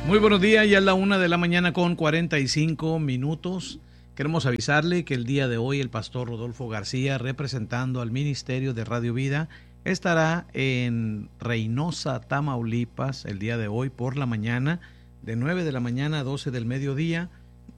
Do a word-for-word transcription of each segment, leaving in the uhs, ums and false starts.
Muy buenos días, ya es la una de la mañana con cuarenta y cinco minutos. Queremos avisarle que el día de hoy el pastor Rodolfo García, representando al Ministerio de Radio Vida, estará en Reynosa, Tamaulipas, el día de hoy por la mañana, de nueve de la mañana a doce del mediodía.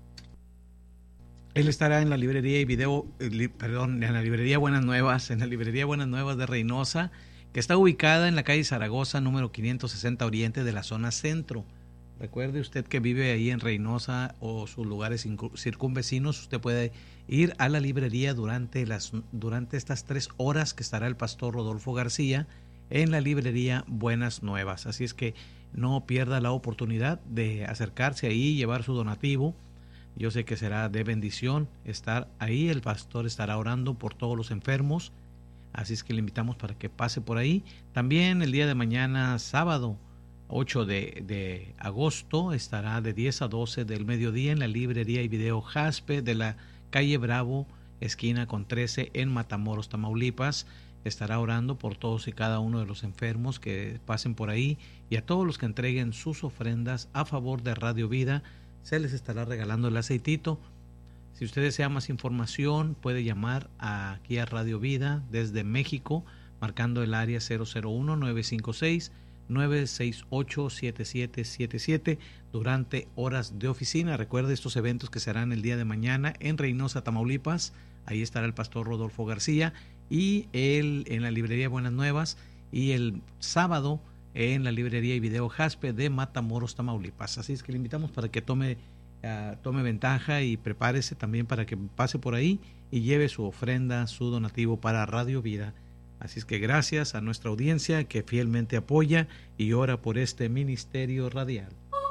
Él estará en la librería y video, li, perdón, en la librería Buenas Nuevas, en la librería Buenas Nuevas de Reynosa, que está ubicada en la calle Zaragoza, número quinientos sesenta Oriente de la zona centro. Recuerde usted que vive ahí en Reynosa o sus lugares circunvecinos, usted puede ir a la librería durante, las, durante estas tres horas que estará el pastor Rodolfo García en la librería Buenas Nuevas. Así es que no pierda la oportunidad de acercarse ahí y llevar su donativo. Yo sé que será de bendición estar ahí. El pastor estará orando por todos los enfermos. Así es que le invitamos para que pase por ahí. También el día de mañana, sábado, ocho de agosto, estará de diez a doce del mediodía en la librería y video Jaspe de la calle Bravo, esquina con trece en Matamoros, Tamaulipas. Estará orando por todos y cada uno de los enfermos que pasen por ahí y a todos los que entreguen sus ofrendas a favor de Radio Vida. Se les estará regalando el aceitito. Si usted desea más información, puede llamar aquí a Radio Vida desde México, marcando el área cero cero uno, nueve cinco seis, nueve seis ocho, siete siete siete siete durante horas de oficina. Recuerde estos eventos que se harán el día de mañana en Reynosa, Tamaulipas. Ahí estará el pastor Rodolfo García y él en la librería Buenas Nuevas, y el sábado en la librería y video Jaspe de Matamoros, Tamaulipas. Así es que le invitamos para que tome, uh, tome ventaja y prepárese también para que pase por ahí y lleve su ofrenda, su donativo para Radio Vida. Así es que gracias a nuestra audiencia que fielmente apoya y ora por este ministerio radial.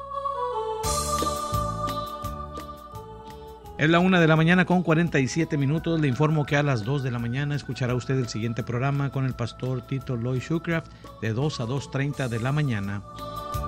Es la una de la mañana con cuarenta y siete minutos. Le informo que a las dos de la mañana escuchará usted el siguiente programa con el pastor Tito Loy Shucraft de dos a dos treinta de la mañana.